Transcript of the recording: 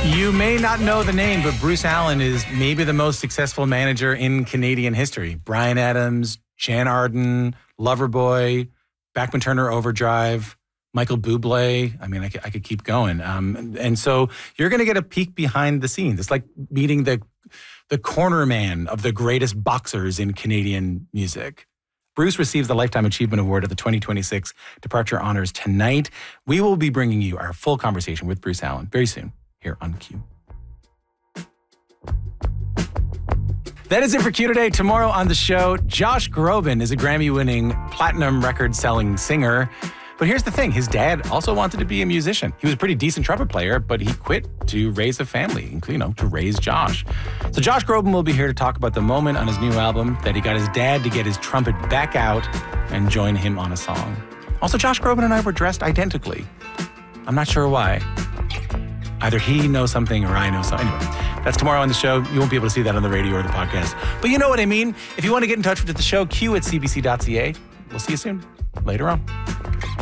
You may not know the name, but Bruce Allen is maybe the most successful manager in Canadian history. Bryan Adams, Jan Arden, Loverboy, Backman Turner Overdrive, Michael Bublé. I mean, I could keep going. And so you're going to get a peek behind the scenes. It's like meeting the corner man of the greatest boxers in Canadian music. Bruce receives the Lifetime Achievement Award at the 2026 Departure Honors tonight. We will be bringing you our full conversation with Bruce Allen very soon here on Q. That is it for Q today. Tomorrow on the show, Josh Groban is a Grammy-winning, platinum record-selling singer. But here's the thing. His dad also wanted to be a musician. He was a pretty decent trumpet player, but he quit to raise a family, to raise Josh. So Josh Groban will be here to talk about the moment on his new album that he got his dad to get his trumpet back out and join him on a song. Also, Josh Groban and I were dressed identically. I'm not sure why. Either he knows something or I know something. Anyway, that's tomorrow on the show. You won't be able to see that on the radio or the podcast. But you know what I mean. If you want to get in touch with the show, q@cbc.ca. We'll see you soon. Later on.